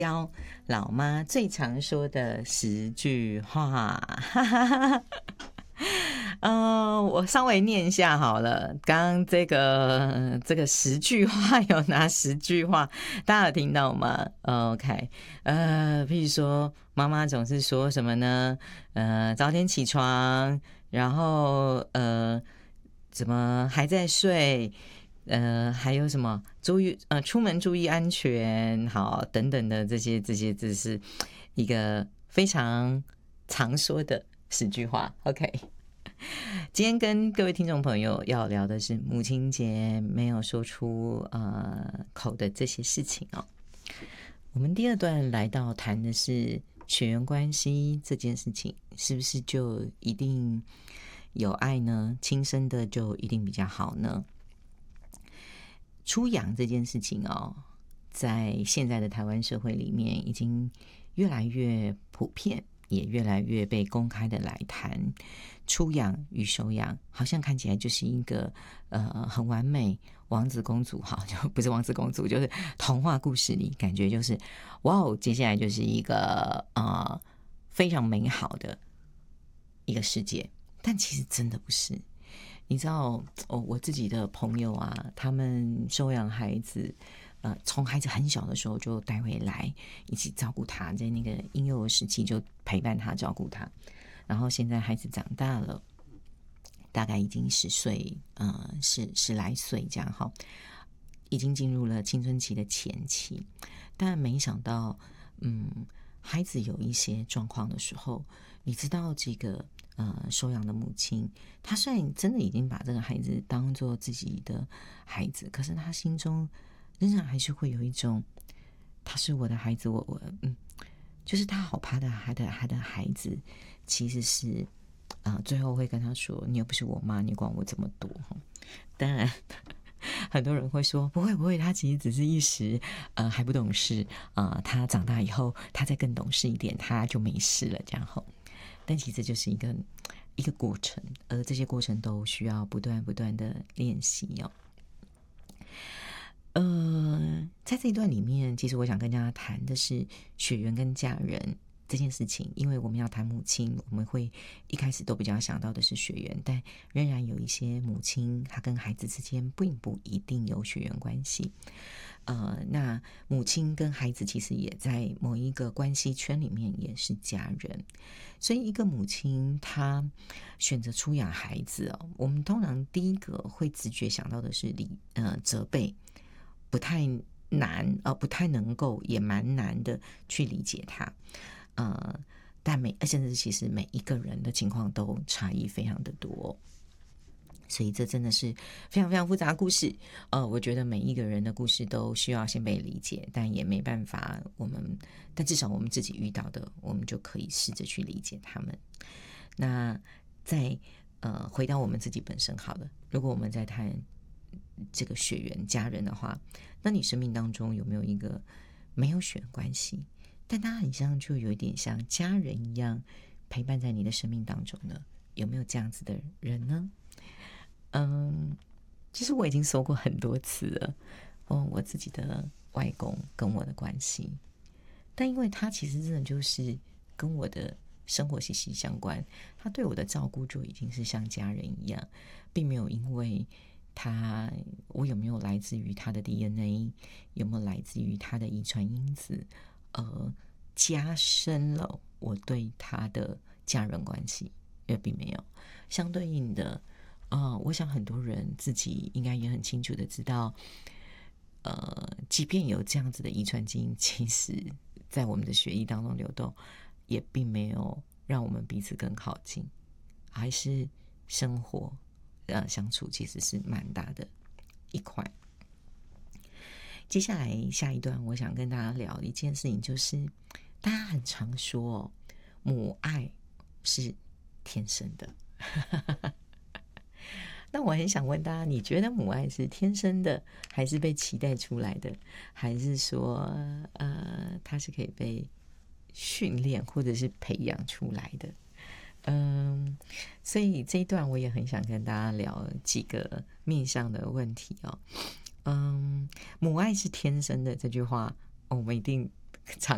教老妈最常说的10句话，我稍微念一下好了。刚刚这个10句话有哪10句话？大家有听到吗？OK，譬如说，妈妈总是说什么呢？早点起床，然后怎么还在睡？还有什么出门注意安全，好等等的这些，这是一个非常常说的10句话。OK， 今天跟各位听众朋友要聊的是母亲节没有说出口的这些事情哦。我们第二段来到谈的是血缘关系这件事情，是不是就一定有爱呢？亲生的就一定比较好呢？出养这件事情哦，在现在的台湾社会里面已经越来越普遍，也越来越被公开的来谈。出养与收养好像看起来就是一个很完美王子公主，好，就不是王子公主，就是童话故事里感觉就是哇哦，接下来就是一个非常美好的一个世界，但其实真的不是。你知道我自己的朋友啊，他们收养孩子，从孩子很小的时候就带回来，一起照顾他，在那个婴幼儿时期就陪伴他、照顾他，然后现在孩子长大了，大概已经10岁，十来岁这样哈，已经进入了青春期的前期，但没想到，孩子有一些状况的时候，你知道这个收养的母亲，她虽然真的已经把这个孩子当作自己的孩子，可是她心中仍然还是会有一种，他是我的孩子，就是他好怕的，他的孩子其实是最后会跟他说：“你又不是我妈，你管我这么多。”当然。很多人会说不会，他其实只是一时还不懂事他长大以后他再更懂事一点他就没事了这样后，但其实就是一个过程，而这些过程都需要不断的练习哦。在这一段里面，其实我想跟大家谈的是血缘跟家人这件事情，因为我们要谈母亲，我们会一开始都比较想到的是血缘，但仍然有一些母亲她跟孩子之间并不一定有血缘关系。那母亲跟孩子其实也在某一个关系圈里面也是家人，所以一个母亲她选择出养孩子哦，我们通常第一个会直觉想到的是责备，不太难不太能够，也蛮难的去理解他。但甚至其实每一个人的情况都差异非常的多，所以这真的是非常非常复杂的故事。我觉得每一个人的故事都需要先被理解，但也没办法，但至少我们自己遇到的，我们就可以试着去理解他们。那再回到我们自己本身好了，如果我们在谈这个血缘家人的话，那你生命当中有没有一个没有血缘关系，但他很像就有一点像家人一样陪伴在你的生命当中呢？有没有这样子的人呢？其实我已经说过很多次了，我自己的外公跟我的关系，但因为他其实真的就是跟我的生活息息相关，他对我的照顾就已经是像家人一样，并没有因为我有没有来自于他的 DNA， 有没有来自于他的遗传因子，加深了我对他的家人关系，因为并没有。相对应的，我想很多人自己应该也很清楚的知道，即便有这样子的遗传基因，其实在我们的血液当中流动，也并没有让我们彼此更靠近，还是生活相处其实是蛮大的一块。接下来下一段我想跟大家聊一件事情，就是大家很常说母爱是天生的那我很想问大家，你觉得母爱是天生的，还是被期待出来的，还是说它是可以被训练或者是培养出来的？所以这一段我也很想跟大家聊几个面向的问题哦。母爱是天生的这句话，我们一定常